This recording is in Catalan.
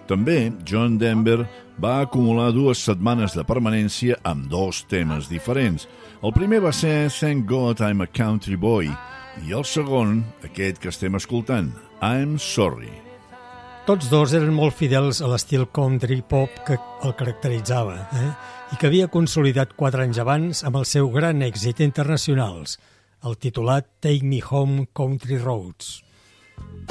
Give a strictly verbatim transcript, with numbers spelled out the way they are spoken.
També, John Denver va acumular dues setmanes de permanència amb dos temes diferents. El primer va ser Thank God I'm a Country Boy i el segon, aquest que estem escoltant, I'm Sorry. Tots dos eren molt fidels a l'estil country pop que el caracteritzava, eh? I que havia consolidat quatre anys abans amb el seu gran èxit internacionals, el titulat Take Me Home Country Roads.